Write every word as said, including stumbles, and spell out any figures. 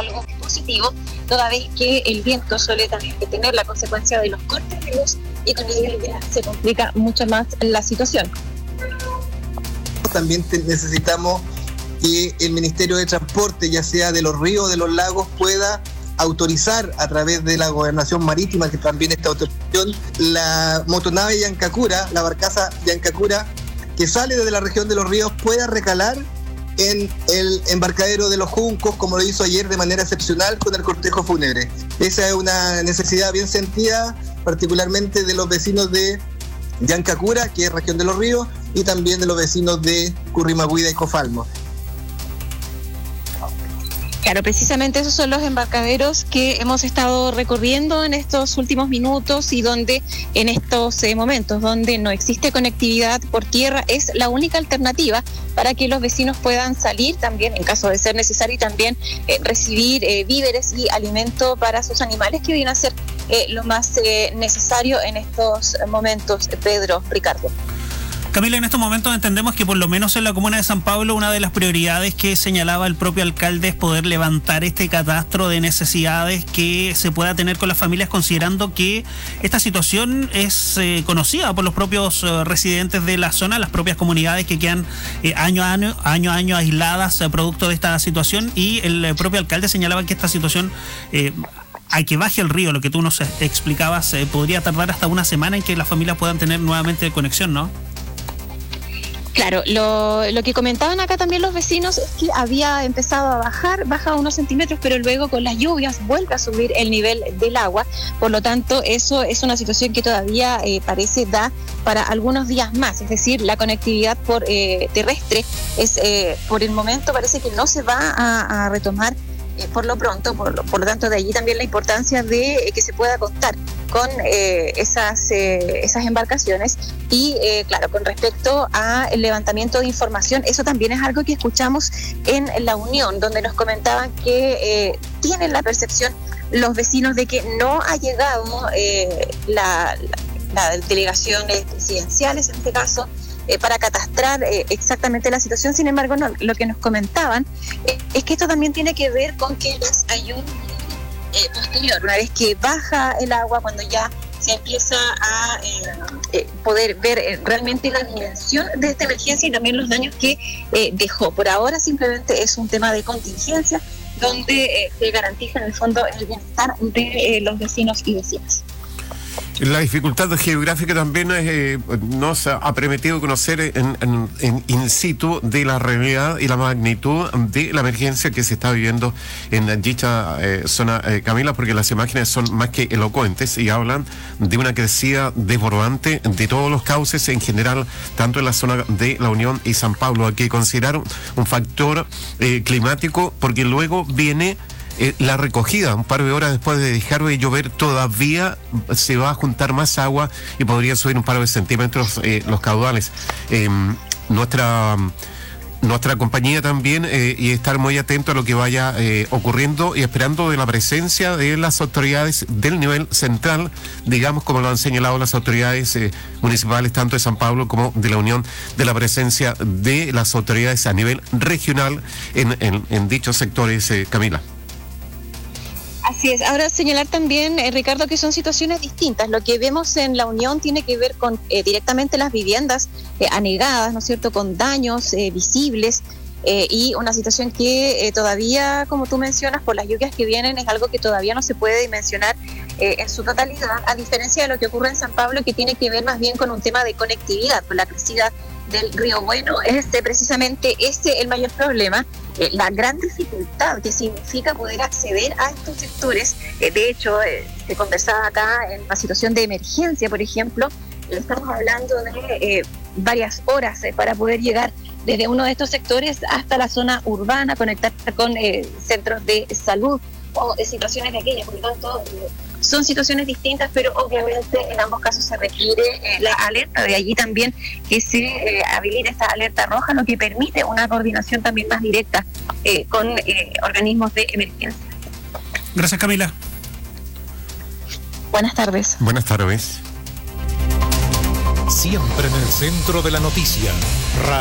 algo positivo, toda vez que el viento suele también tener la consecuencia de los cortes de luz y con ello ya se complica mucho más la situación. También te, necesitamos que el Ministerio de Transporte, ya sea de los ríos o de los lagos, pueda autorizar a través de la Gobernación Marítima, que también está autorización, la motonave Yancacura, la barcaza Yancacura, que sale desde la región de los ríos, pueda recalar en el embarcadero de los Juncos, como lo hizo ayer de manera excepcional con el cortejo fúnebre. Esa es una necesidad bien sentida, particularmente de los vecinos de Yancacura, que es región de los ríos, y también de los vecinos de Currimahuida y Cofalmo. Claro, precisamente esos son los embarcaderos que hemos estado recorriendo en estos últimos minutos y donde en estos eh, momentos donde no existe conectividad por tierra es la única alternativa para que los vecinos puedan salir también en caso de ser necesario y también eh, recibir eh, víveres y alimento para sus animales, que viene a ser eh, lo más eh, necesario en estos momentos. Pedro, Ricardo. Camila, en estos momentos entendemos que por lo menos en la comuna de San Pablo una de las prioridades que señalaba el propio alcalde es poder levantar este catastro de necesidades que se pueda tener con las familias, considerando que esta situación es eh, conocida por los propios eh, residentes de la zona, las propias comunidades que quedan eh, año a año, año a año aisladas eh, producto de esta situación, y el eh, propio alcalde señalaba que esta situación... Eh, a que baje el río, lo que tú nos explicabas, eh, podría tardar hasta una semana en que las familias puedan tener nuevamente conexión, ¿no? Claro, lo, lo que comentaban acá también los vecinos es que había empezado a bajar, baja unos centímetros, pero luego con las lluvias vuelve a subir el nivel del agua. Por lo tanto, eso es una situación que todavía eh, parece da para algunos días más. Es decir, la conectividad por eh, terrestre es eh, por el momento parece que no se va a, a retomar eh, por lo pronto. Por lo, por lo tanto, de allí también la importancia de eh, que se pueda contar con eh, esas, eh, esas embarcaciones. Y eh, claro, con respecto al levantamiento de información, eso también es algo que escuchamos en La Unión, donde nos comentaban que eh, tienen la percepción los vecinos de que no ha llegado eh, la, la, las delegaciones presidenciales, en este caso, eh, para catastrar eh, exactamente la situación. Sin embargo, no, lo que nos comentaban eh, es que esto también tiene que ver con que les ayuda Eh, posterior, una vez que baja el agua, cuando ya se empieza a eh, eh, poder ver eh, realmente la dimensión de esta emergencia y también los daños que eh, dejó. Por ahora simplemente es un tema de contingencia donde eh, se garantiza en el fondo el bienestar de eh, los vecinos y vecinas. La dificultad geográfica también eh, nos ha permitido conocer en, en, en in situ de la realidad y la magnitud de la emergencia que se está viviendo en dicha eh, zona, eh, Camila, porque las imágenes son más que elocuentes y hablan de una crecida desbordante de todos los cauces en general, tanto en la zona de La Unión y San Pablo. Hay que considerar un factor eh, climático, porque luego viene Eh, la recogida. Un par de horas después de dejar de llover, todavía se va a juntar más agua y podría subir un par de centímetros eh, los caudales. Eh, nuestra nuestra compañía también eh, y estar muy atento a lo que vaya eh, ocurriendo y esperando de la presencia de las autoridades del nivel central, digamos, como lo han señalado las autoridades eh, municipales tanto de San Pablo como de La Unión, de la presencia de las autoridades a nivel regional en, en, en dichos sectores, eh, Camila. Así es. Ahora señalar también, eh, Ricardo, que son situaciones distintas. Lo que vemos en La Unión tiene que ver con eh, directamente las viviendas eh, anegadas, ¿no es cierto?, con daños eh, visibles eh, y una situación que eh, todavía, como tú mencionas, por las lluvias que vienen, es algo que todavía no se puede dimensionar eh, en su totalidad, a diferencia de lo que ocurre en San Pablo, que tiene que ver más bien con un tema de conectividad, con la crecida del río Bueno. Es eh, precisamente ese el mayor problema. Eh, la gran dificultad que significa poder acceder a estos sectores. Eh, de hecho, eh, se conversaba acá en una situación de emergencia, por ejemplo, eh, estamos hablando de eh, varias horas eh, para poder llegar desde uno de estos sectores hasta la zona urbana, conectar con eh, centros de salud o eh, situaciones de aquellas. Por lo tanto, eh, son situaciones distintas, pero obviamente en ambos casos se requiere eh, la alerta. De allí también que se eh, habilite esta alerta roja, lo que permite una coordinación también más directa eh, con eh, organismos de emergencia. Gracias, Camila. Buenas tardes. Buenas tardes. Siempre en el centro de la noticia.